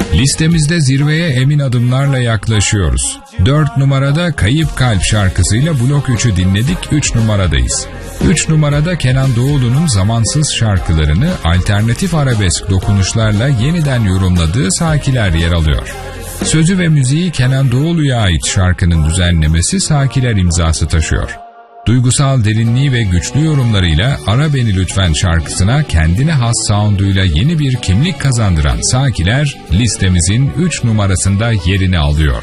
Listemizde zirveye emin adımlarla yaklaşıyoruz. 4 numarada Kayıp Kalp şarkısıyla blok 3'ü dinledik, 3 numaradayız. 3 numarada Kenan Doğulu'nun zamansız şarkılarını alternatif arabesk dokunuşlarla yeniden yorumladığı Sakiler yer alıyor. Sözü ve müziği Kenan Doğulu'ya ait şarkının düzenlemesi Sakiler imzası taşıyor. Duygusal derinliği ve güçlü yorumlarıyla Ara Beni Lütfen şarkısına kendine has sound'uyla yeni bir kimlik kazandıran Sakiler listemizin 3 numarasında yerini alıyor.